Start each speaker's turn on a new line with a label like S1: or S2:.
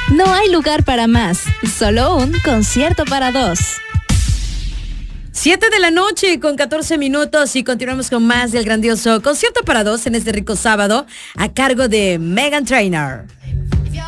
S1: No hay lugar para más, solo un concierto para dos.
S2: 7 de la noche con 14 minutos y continuamos con más del grandioso concierto para dos en este rico sábado a cargo de Meghan Trainor.